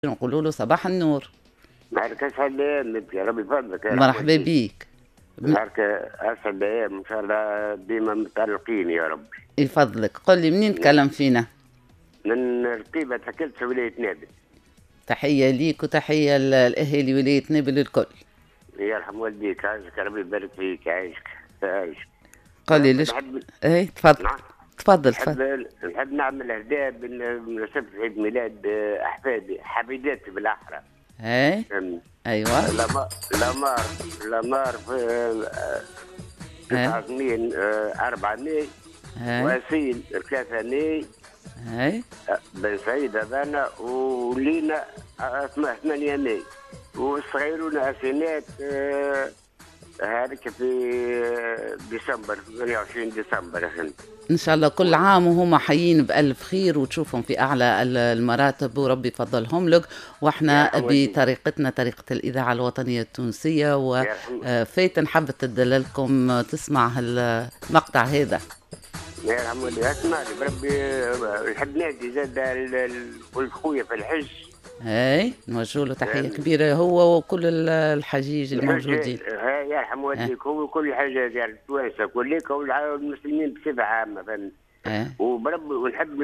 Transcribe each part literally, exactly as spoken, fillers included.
نقولوا له صباح النور. نهارك اسعد ايام يا ربي يفضلك يا مرحبا رحمتي. بيك. نهارك اسعد ايام ان شاء الله ديما متألقين يا ربي. يفضلك، قل لي منين تكلم فينا؟ من رقيبة حكيت في ولاية نابل. تحية ليك وتحية لأهالي ولاية نابل الكل. يرحم والديك، عايشك يا ربي يبارك فيك، عايشك عايشك. قل لي ليش؟ نحب ايه تفضل. نعم. تفضل نحب تفضل. نحب نعمل هدايا بمناسبة عيد ميلاد أحفادي حفيداتي بالأحرى. ايه ايوه. لمار لمار لمار في تسعمية أربعمية وأسيل ثلاثمية. ايه بن سعيد هذانا ولينا اسمه ثمانمية والصغيرون اسينات هذيك في ديسمبر ثمانية وعشرين ديسمبر. ان شاء الله كل عام وهم حيين بألف خير وتشوفهم في اعلى المراتب وربي يفضلهم لك. واحنا بطريقتنا طريقه الاذاعه الوطنيه التونسيه وفايت حبت تدللكم تسمع المقطع هذا. يا يرحم والديك اسمع لي بربي نحب نادي زاد الخويا في الحج. اي نوجه له تحيه كبيره هو وكل الحجيج الموجودين. يا يرحم والديك هو كل الحجاج يعني التوانسه كلك والمسلمين بصفه عامه فهمت. وبربي ونحب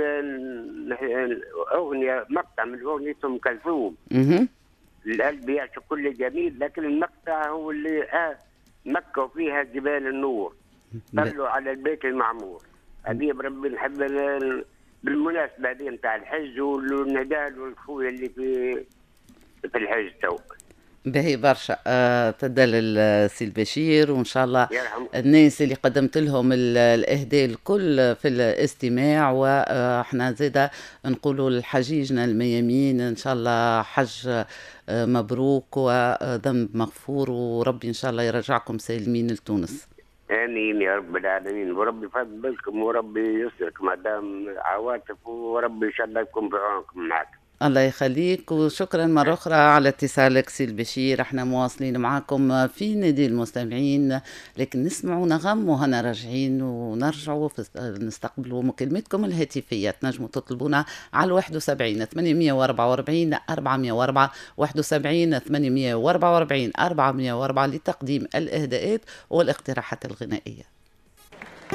اغنيه مقطع من اغنيه ام كلثوم. القلب يعشق كل جميل لكن المقطع هو اللي آه مكه وفيها جبال النور صلوا على البيت المعمور. هذه بربي نحب بالمناسبه هذه نتاع الحج والنداء والخويا اللي في في الحج تو. باهي برشا. آه تدلل سي البشير وان شاء الله الناس اللي قدمت لهم الاهداء الكل في الاستماع. واحنا زاده نقولوا لحجيجنا الميامين ان شاء الله حج آه مبروك وذنب مغفور وربي ان شاء الله يرجعكم سالمين لتونس. امين يا رب العالمين وربي يفضلكم وربي يسرك مدام عواطف وربي ان شاء الله يكون بعونكم معك. الله يخليك وشكرا مرة أخرى على اتصالك سي البشير. احنا مواصلين معكم في نادي المستمعين لكن نسمعوا نغم وهنا راجعين ونرجعوا نستقبلوا مكالمتكم الهاتفية. تنجموا تطلبونا على واحد وسبعين ثمانمية وأربعة وأربعين أربعمية وأربعة واحد وسبعين ثمانمية وأربعة وأربعين أربعمية وأربعة لتقديم الإهداءات والاقتراحات الغنائية.